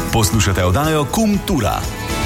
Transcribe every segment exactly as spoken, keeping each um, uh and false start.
Poslušate oddajo Kultura.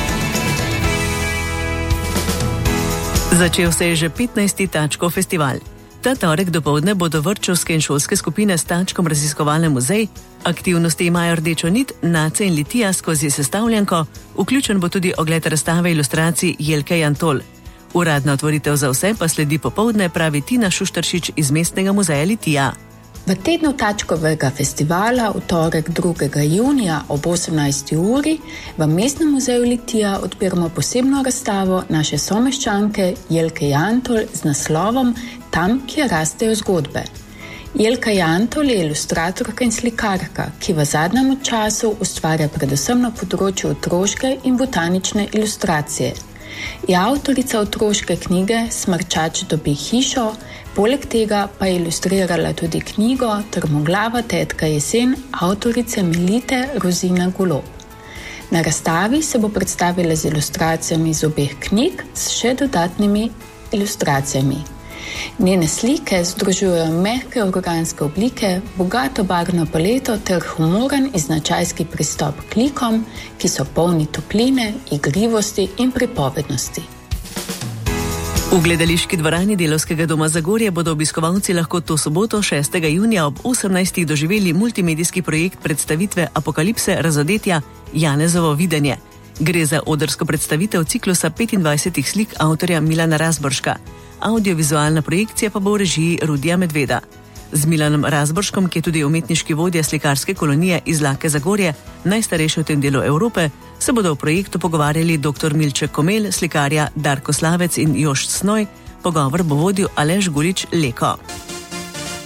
Začel se je že petnajsti Tačkov festival. Ta torek dopoldne bodo vrtčevske in šolske skupine s Tačkom raziskovalni muzej. Aktivnosti imajo rdečo nit, Nace in Litija skozi sestavljanko, vključen bo tudi ogled razstave ilustracij Jelke Jantol. Uradna otvoritev za vse pa sledi popoldne, pravi Tina Šuštaršič iz Mestnega muzeja Litija. V tednu Tačkovega festivala v torek drugega junija ob osemnajsti uri v Mestnem muzeju Litija odpiramo posebno razstavo naše someščanke Jelke Jantol z naslovom Tam, kjer rastejo zgodbe. Jelka Jantol je ilustratorka in slikarka, ki v zadnjem času ustvarja predvsem na področju otroške in botanične ilustracije. Je avtorica otroške knjige Smrčač dobi hišo, poleg tega pa je ilustrirala tudi knjigo Trmoglava tetka jesen avtorice Melite Rozine Golob. Na razstavi se bo predstavila z ilustracijami iz obeh knjig s še dodatnimi ilustracijami. Njene slike združujejo mehke organske oblike, bogato barvno paleto ter humoren in značajski pristop k likom, ki so polni topline, igrivosti in pripovednosti. V gledališki dvorani Delavskega doma Zagorje bodo obiskovalci lahko to soboto šestega junija ob osemnajstih doživeli multimedijski projekt predstavitve Apokalipse razodetja Janezovo videnje. Gre za odrsko predstavitev ciklusa petindvajsetih slik avtorja Milana Razborška. Audiovizualna projekcija pa bo v režiji Rudija Medveda. Z Milanom Razborškom, ki je tudi umetniški vodja slikarske kolonije iz Lake Zagorje, najstarejše v tem delu Evrope, se bodo v projektu pogovarjali dr. Milček Komel, slikarja Darko Slavec in Jošt Snoj. Pogovor bo vodil Aleš Gulič Leko.